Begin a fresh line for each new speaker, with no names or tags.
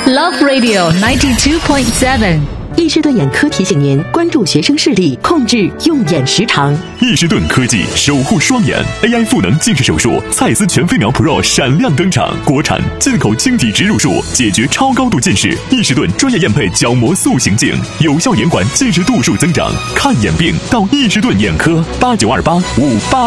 Love Radio 92.7。
易士顿眼科提醒您关注学生视力，控制用眼时长。
易士顿科技守护双眼 AI 赋能近视手术，蔡司全飞秒 Pro 闪亮登场，国产进口晶体植入术，解决超高度近视。易士顿专业验配角膜塑形镜，有效延缓近视度数增长。看眼病到易士顿眼科，89285888。